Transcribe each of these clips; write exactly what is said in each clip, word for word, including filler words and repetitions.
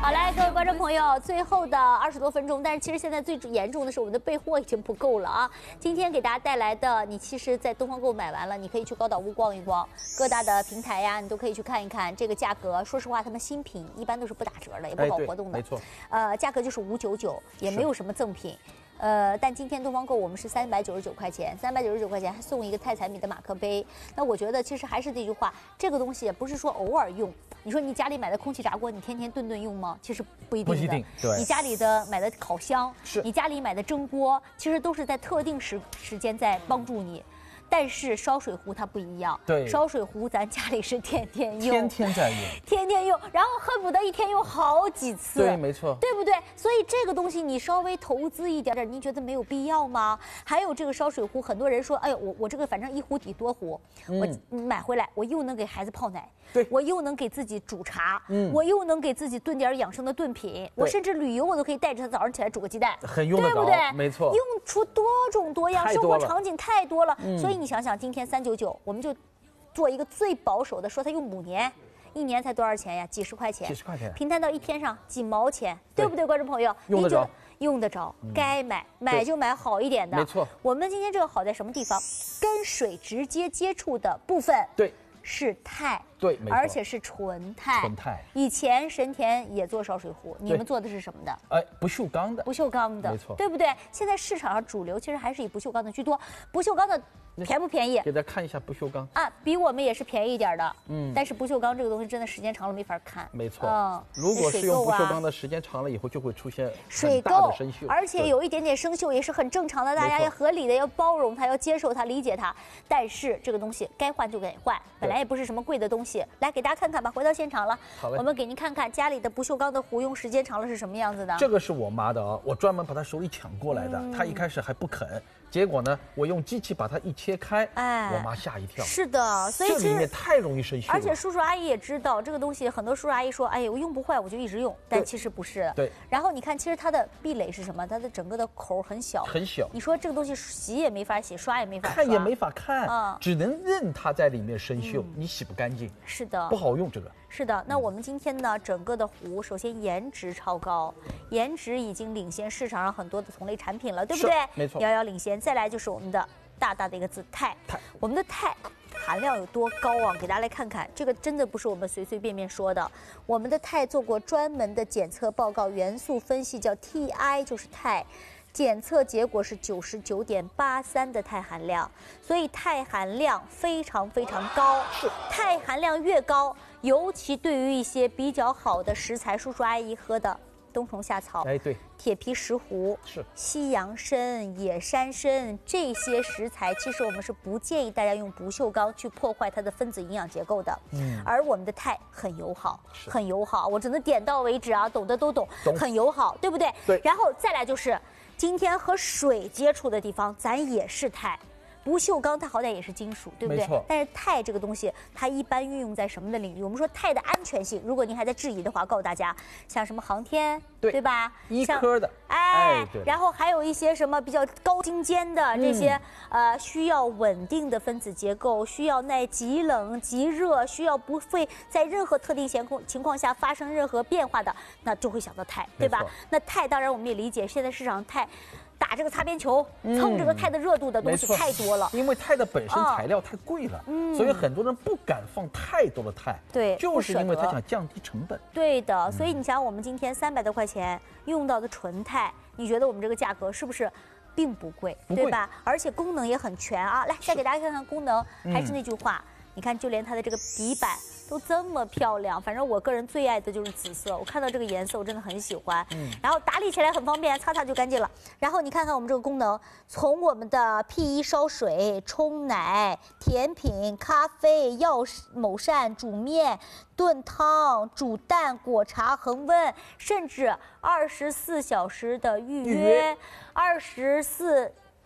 好，来，各位观众朋友，最后的二十多分钟，但是其实现在最严重的是我们的备货已经不够了啊。今天给大家带来的，你其实，在东方购物买完了，你可以去高岛屋逛一逛，各大的平台呀，你都可以去看一看。这个价格，说实话，他们新品一般都是不打折的，也不搞活动的， 哎、没错。 呃，价格就是五九九，也没有什么赠品。呃，但今天东方购我们是三百九十九块钱，三百九十九块钱还送一个太彩米的马克杯。那我觉得其实还是这句话，这个东西不是说偶尔用。你说你家里买的空气炸锅，你天天顿顿用吗？其实不一定的。 不一定，对。 你家里的买的烤箱， 是你家里买的蒸锅，其实都是在特定时时间在帮助你。但是烧水壶它不一样， 对， 烧水壶咱家里是天天用， 天天在用， 天天用，然后恨不得一天用好几次， 对，没错， 对不对？所以这个东西你稍微投资一点点，您觉得没有必要吗？还有这个烧水壶，很多人说，哎呦，我我这个反正一壶抵多壶，嗯、我买回来我又能给孩子泡奶， 对， 我又能给自己煮茶， 嗯， 我又能给自己炖点养生的炖品，我甚至旅游我都可以带着它早上起来煮个鸡蛋， 很用得着， 对不对？ 没错， 用出多种多样，生活场景太多了，嗯、所以你想想，今天三九九，我们就做一个最保守的，说它用五年，一年才多少钱呀？几十块钱， 几十块钱， 平摊到一天上几毛钱，对不对，观众朋友？ 用得着， 用得着，该买买就买好一点的， 没错。 我们今天这个好在什么地方？跟水直接接触的部分， 对， 是钛。 对， 而且是纯钛。 纯钛。 以前神田也做烧水壶，你们做的是什么的？ 哎，不锈钢的。 不锈钢的， 没错， 对不对？现在市场上主流其实还是以不锈钢的居多。不锈钢的便不便宜？ 给大家看一下不锈钢啊，比我们也是便宜一点的。 嗯， 但是不锈钢这个东西真的时间长了没法看。 没错。嗯，如果是用不锈钢的时间长了以后，就会出现水垢的生锈， 而且有一点点生锈也是很正常的，大家要合理的要包容它，要接受它，理解它。但是这个东西该换就得换，本来也不是什么贵的东西。来给大家看看吧，回到现场了， 好嘞， 我们给您看看家里的不锈钢的壶用时间长了是什么样子的。 这个是我妈的啊，我专门把她手里抢过来的，嗯、她一开始还不肯，结果呢，我用机器把它一切开，哎，我妈吓一跳。 是的，所以这里面太容易生锈了。 而且叔叔阿姨也知道这个东西，很多叔叔阿姨说，哎，我用不坏我就一直用，但其实不是。 对。 然后你看，其实它的壁垒是什么？它的整个的口很小， 很小。 你说这个东西洗也没法洗，刷也没法刷， 看也没法看，嗯，只能任它在里面生锈，嗯、你洗不干净。 是的， 不好用这个。 是的，那我们今天呢，整个的壶首先颜值超高，颜值已经领先市场上很多的同类产品了，对不对？ 没错， 遥遥领先。再来就是我们的大大的一个字钛， 钛， 我们的钛含量有多高啊？给大家来看看，这个真的不是我们随随便便说的。我们的钛做过专门的检测报告，元素分析叫 T I， 就是钛。检测结果是九十九点八三的钛含量，所以钛含量非常非常高。 是， 钛含量越高，尤其对于一些比较好的食材，叔叔阿姨喝的冬虫夏草， 哎，对， 铁皮石斛， 是西洋参、野山参这些食材，其实我们是不建议大家用不锈钢去破坏它的分子营养结构的。嗯，而我们的钛很友好，很友好，我只能点到为止啊，懂的都懂， 懂很友好，对不对？ 对。 然后再来就是。今天和水接触的地方，咱也是钛，不锈钢它好歹也是金属，对不对？ 没错。 但是钛这个东西，它一般运用在什么的领域？我们说钛的安全性，如果您还在质疑的话，告诉大家，像什么航天， 对, 对吧？ 医科的， 哎，哎对。然后还有一些什么比较高精尖的这些，嗯、呃，需要稳定的分子结构，需要耐极冷极热，需要不会在任何特定情况情况下发生任何变化的，那就会想到钛，对吧？那钛当然我们也理解，现在市场钛。打这个擦边球，蹭这个钛的热度的东西太多了， 嗯、因为钛的本身材料太贵了，嗯、所以很多人不敢放太多的钛， 对， 就是因为他想降低成本。 对的，所以你想，我们今天三百多块钱用到的纯钛，你觉得我们这个价格是不是并不贵， 不贵对吧？而且功能也很全啊！来，再给大家看看功能，还是那句话，嗯、你看，就连它的这个底板。都这么漂亮，反正我个人最爱的就是紫色。我看到这个颜色，我真的很喜欢。嗯，然后打理起来很方便，擦擦就干净了。然后你看看我们这个功能，从我们的 P 一 烧水、冲奶、甜品、咖啡、药某膳、煮面、炖汤、煮蛋、果茶、恒温，甚至二十四小时的预约，二十四。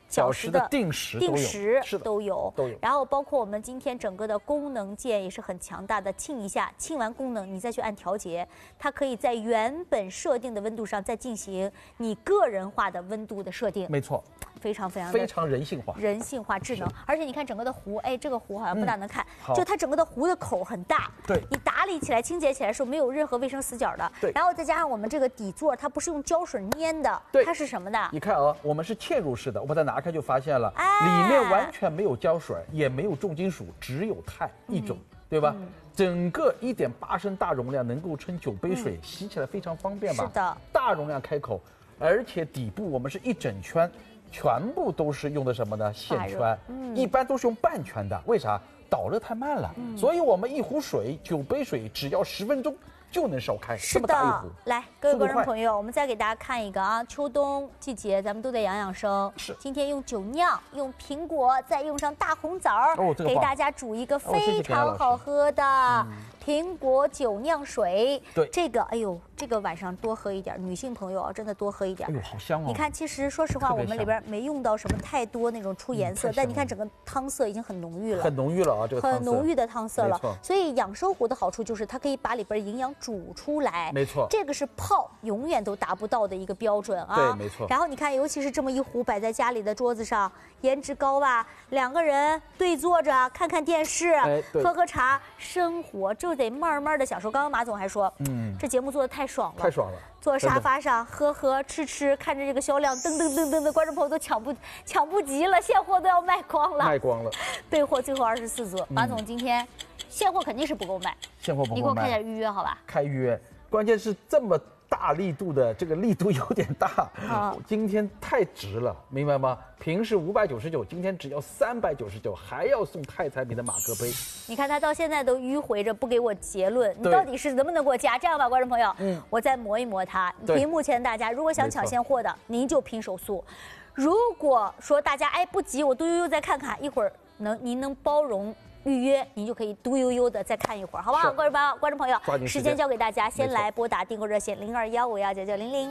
小时的定时定时都有， 都有。然后包括我们今天整个的功能键也是很强大的，沁一下，沁完功能你再去按调节，它可以在原本设定的温度上再进行你个人化的温度的设定。 没错。 非常非常非常人性化， 人性化智能，而且你看整个的壶，哎，这个壶好像不大能看，嗯、就它整个的壶的口很大， 对， 你打理起来、清洁起来是没有任何卫生死角的， 对。 然后再加上我们这个底座，它不是用胶水粘的， 对， 它是什么的？ 你看啊，我们是嵌入式的，我把它拿开就发现了，哎、里面完全没有胶水，也没有重金属，只有钛一种，嗯、对吧？嗯、整个一点八升大容量能够盛九杯水，嗯、洗起来非常方便吧？ 是的， 大容量开口，而且底部我们是一整圈。全部都是用的什么呢？线圈，嗯、一般都是用半圈的。为啥？导热太慢了，嗯、所以我们一壶水，九杯水，只要十分钟就能烧开。 是的，来，各位观众朋友，我们再给大家看一个啊，秋冬季节咱们都得养养生。 是， 今天用酒酿，用苹果，再用上大红枣， 哦这个、 给大家煮一个非常好喝的。哦苹果酒酿水， 对这个，哎呦，这个晚上多喝一点，女性朋友啊，真的多喝一点。 哎呦，好香哦！ 你看，其实说实话，我们里边没用到什么太多那种出颜色，嗯、但你看整个汤色已经很浓郁了， 很浓郁了啊，这个很浓郁的汤色了。 没错。 所以养生壶的好处就是它可以把里边营养煮出来， 没错。 这个是泡永远都达不到的一个标准啊。 对，没错。 然后你看，尤其是这么一壶摆在家里的桌子上，颜值高吧？两个人对坐着看看电视， 哎、 喝喝茶，生活就得慢慢的享。刚刚马总还说，嗯，这节目做的太爽了， 太爽了。 坐沙发上喝喝吃吃，看着这个销量噔噔噔噔的，观众朋友都抢不抢不及了，现货都要卖光了， 卖光了。 备货最后二十四组，马总今天现货肯定是不够卖， 现货不够卖。 你给我开点预约好吧？ 开预约，关键是这么大力度的，这个力度有点大，啊，今天太值了，明白吗？平时五百九十九，今天只要三百九十九，还要送钛产品的马克杯。 你看他到现在都迂回着不给我结论，你到底是能不能给我加？这样吧，观众朋友，嗯，我再磨一磨它。屏幕前大家如果想抢现货的，您就拼手速。如果说大家哎不急，我嘟悠悠再看看，一会儿能您能包容预约，您就可以嘟悠悠的再看一会儿，好不好？观众朋友，观众朋友，时间交给大家，先来拨打订购热线零二幺五幺九九零零。